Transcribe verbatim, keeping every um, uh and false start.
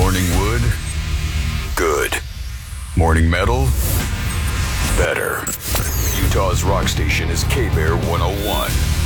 Morning wood? Good. Morning metal? Better. Utah's rock station is K-Bear one oh one.